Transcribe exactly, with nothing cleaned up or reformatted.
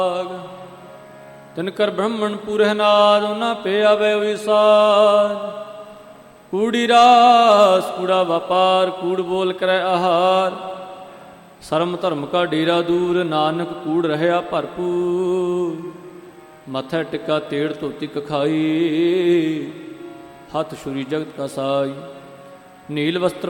ਤਿਨ ਕਰ ਬ੍ਰਹਮਣ ਪੂਰਹਿ ਨਾਦ, ਉਹਨਾਂ ਪੇ ਆਵੇ ਵਿਸਾਰ। ਕੂੜੀ ਰਾਸ ਕੂੜਾ ਵਪਾਰ, ਕੂੜ ਬੋਲ ਕਰੈ ਆਹਾਰ। ਸਰਮ ਧਰਮ ਕਾ ਡੇਰਾ ਦੂਰ, ਨਾਨਕ ਕੂੜ ਰਹਿਆ ਭਰਪੂਰ। ਮੱਥੈ ਟਿੱਕਾ ਤੇੜ ਧੋਤੀ ਕਖਾਈ, ਹੱਥ ਛੁਰੀ ਜਗਤ ਕਾ ਸਾਈ। ਨੀਲ ਵਸਤਰ